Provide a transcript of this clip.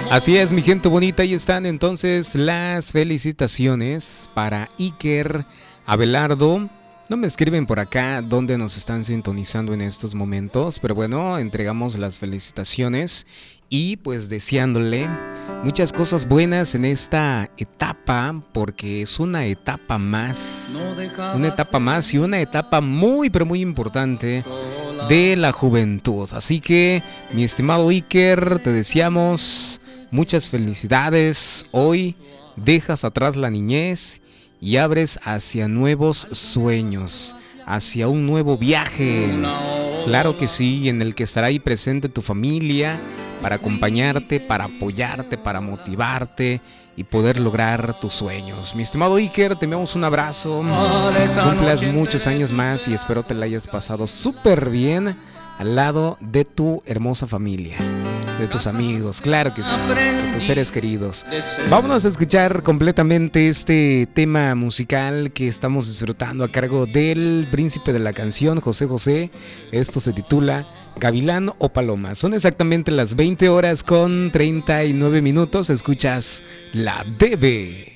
Así es, mi gente bonita, ahí están entonces las felicitaciones para Iker, Abelardo. No me escriben por acá dónde nos están sintonizando en estos momentos, pero bueno, entregamos las felicitaciones y pues deseándole muchas cosas buenas en esta etapa, porque es una etapa más y una etapa muy pero muy importante de la juventud. Así que, mi estimado Iker, te deseamos muchas felicidades. Hoy dejas atrás la niñez y abres hacia nuevos sueños, hacia un nuevo viaje. Claro que sí, en el que estará ahí presente tu familia para acompañarte, para apoyarte, para motivarte y poder lograr tus sueños. Mi estimado Iker, te enviamos un abrazo, cumplas muchos años más y espero te la hayas pasado súper bien al lado de tu hermosa familia, de tus amigos, claro que sí, de tus seres queridos. Vámonos a escuchar completamente este tema musical que estamos disfrutando a cargo del príncipe de la canción, José José. Esto se titula Gavilán o Paloma. Son exactamente las 20 horas con 39 minutos. Escuchas La Debe.